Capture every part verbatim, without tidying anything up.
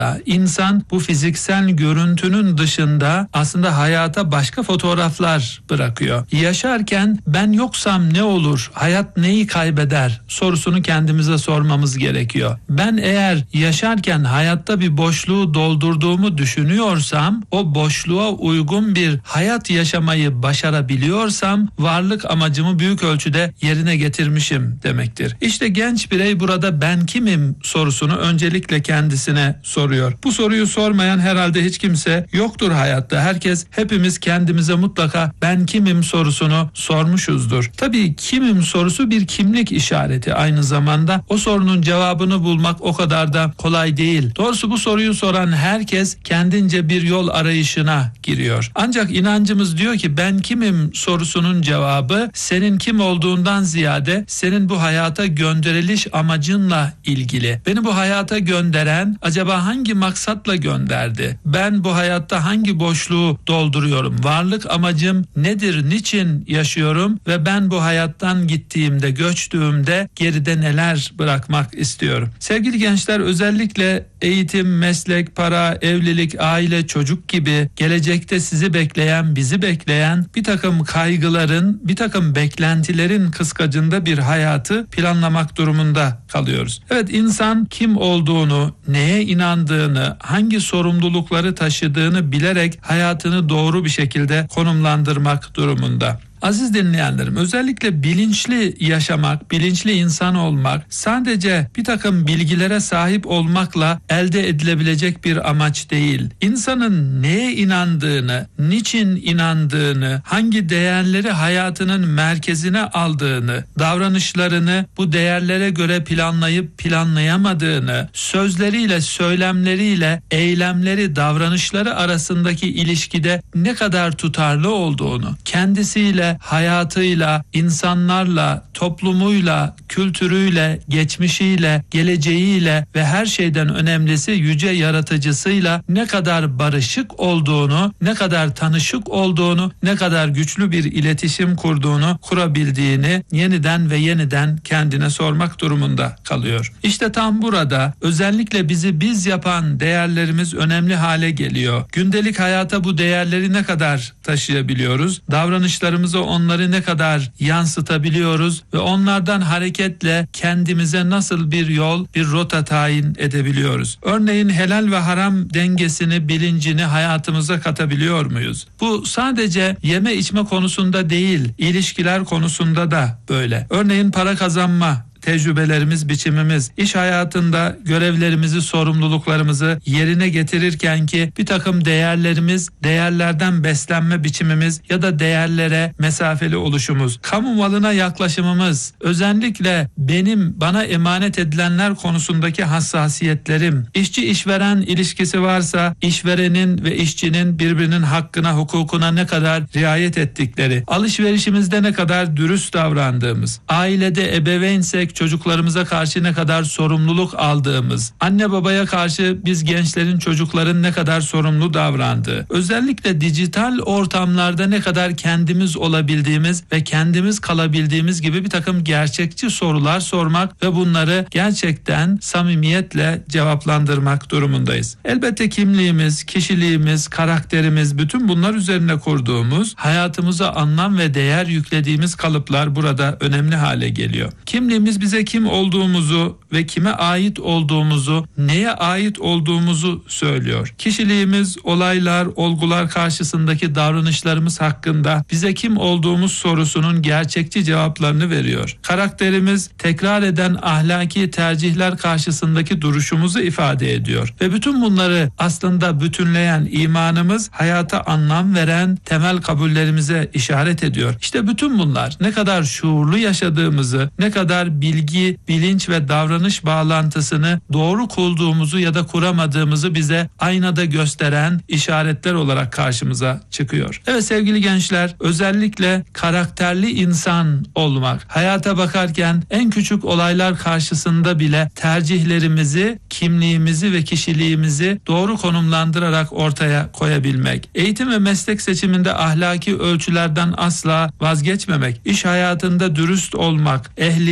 İnsan bu fiziksel görüntünün dışında aslında hayata başka fotoğraflar bırakıyor. Yaşarken ben yoksam ne olur, hayat neyi kaybeder sorusunu kendimize sormamız gerekiyor. Ben eğer yaşarken hayatta bir boşluğu doldurduğumu düşünüyorsam, o boşluğa uygun bir hayat yaşamayı başarabiliyorsam varlık amacımı büyük ölçüde yerine getirmişim demektir. İşte genç birey burada ben kimim sorusunu öncelikle kendisine soruyor. Bu soruyu sormayan herhalde hiç kimse yoktur hayatta. Herkes, hepimiz kendimize mutlaka ben kimim sorusunu sormuşuzdur. Tabii kimim sorusu bir kimlik işareti aynı zamanda. O sorunun cevabını bulmak o kadar da kolay değil. Doğrusu bu soruyu soran herkes kendince bir yol arayışına giriyor. Ancak inancımız diyor ki ben kimim sorusunun cevabı senin kim olduğundan ziyade senin bu hayata gönderiliş amacınla ilgili. Beni bu hayata gönderen acaba hangi Hangi maksatla gönderdi? Ben bu hayatta hangi boşluğu dolduruyorum? Varlık amacım nedir? Niçin yaşıyorum? Ve ben bu hayattan gittiğimde, göçtüğümde geride neler bırakmak istiyorum? Sevgili gençler, özellikle eğitim, meslek, para, evlilik, aile, çocuk gibi gelecekte sizi bekleyen, bizi bekleyen bir takım kaygıların, bir takım beklentilerin kıskacında bir hayatı planlamak durumunda kalıyoruz. Evet, insan kim olduğunu, neye inandığını, hangi sorumlulukları taşıdığını bilerek hayatını doğru bir şekilde konumlandırmak durumunda. Aziz dinleyenlerim, özellikle bilinçli yaşamak, bilinçli insan olmak sadece bir takım bilgilere sahip olmakla elde edilebilecek bir amaç değil. İnsanın neye inandığını, niçin inandığını, hangi değerleri hayatının merkezine aldığını, davranışlarını bu değerlere göre planlayıp planlayamadığını, sözleriyle, söylemleriyle, eylemleri, davranışları arasındaki ilişkide ne kadar tutarlı olduğunu, kendisiyle, hayatıyla, insanlarla, toplumuyla, kültürüyle, geçmişiyle, geleceğiyle ve her şeyden önemlisi yüce yaratıcısıyla ne kadar barışık olduğunu, ne kadar tanışık olduğunu, ne kadar güçlü bir iletişim kurduğunu, kurabildiğini yeniden ve yeniden kendine sormak durumunda kalıyor. İşte tam burada özellikle bizi biz yapan değerlerimiz önemli hale geliyor. Gündelik hayata bu değerleri ne kadar taşıyabiliyoruz? Davranışlarımızı onları ne kadar yansıtabiliyoruz ve onlardan hareketle kendimize nasıl bir yol, bir rota tayin edebiliyoruz? Örneğin helal ve haram dengesini, bilincini hayatımıza katabiliyor muyuz? Bu sadece yeme içme konusunda değil, ilişkiler konusunda da böyle. Örneğin para kazanma tecrübelerimiz, biçimimiz, iş hayatında görevlerimizi, sorumluluklarımızı yerine getirirken ki bir takım değerlerimiz, değerlerden beslenme biçimimiz ya da değerlere mesafeli oluşumuz, kamu malına yaklaşımımız, özellikle benim bana emanet edilenler konusundaki hassasiyetlerim, işçi işveren ilişkisi varsa işverenin ve işçinin birbirinin hakkına, hukukuna ne kadar riayet ettikleri, alışverişimizde ne kadar dürüst davrandığımız, ailede ebeveynsek çocuklarımıza karşı ne kadar sorumluluk aldığımız, anne babaya karşı biz gençlerin, çocukların ne kadar sorumlu davrandığı, özellikle dijital ortamlarda ne kadar kendimiz olabildiğimiz ve kendimiz kalabildiğimiz gibi bir takım gerçekçi sorular sormak ve bunları gerçekten samimiyetle cevaplandırmak durumundayız. Elbette kimliğimiz, kişiliğimiz, karakterimiz, bütün bunlar üzerine kurduğumuz, hayatımıza anlam ve değer yüklediğimiz kalıplar burada önemli hale geliyor. Kimliğimiz bize kim olduğumuzu ve kime ait olduğumuzu, neye ait olduğumuzu söylüyor. Kişiliğimiz, olaylar, olgular karşısındaki davranışlarımız hakkında bize kim olduğumuz sorusunun gerçekçi cevaplarını veriyor. Karakterimiz, tekrar eden ahlaki tercihler karşısındaki duruşumuzu ifade ediyor. Ve bütün bunları aslında bütünleyen imanımız, hayata anlam veren temel kabullerimize işaret ediyor. İşte bütün bunlar ne kadar şuurlu yaşadığımızı, ne kadar bilgi, bilinç ve davranış bağlantısını doğru kurduğumuzu ya da kuramadığımızı bize aynada gösteren işaretler olarak karşımıza çıkıyor. Evet sevgili gençler, özellikle karakterli insan olmak, hayata bakarken en küçük olaylar karşısında bile tercihlerimizi, kimliğimizi ve kişiliğimizi doğru konumlandırarak ortaya koyabilmek, eğitim ve meslek seçiminde ahlaki ölçülerden asla vazgeçmemek, iş hayatında dürüst olmak, ehliyetli,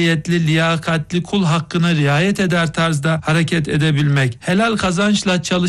liyakatli, kul hakkına riayet eder tarzda hareket edebilmek, helal kazançla çalış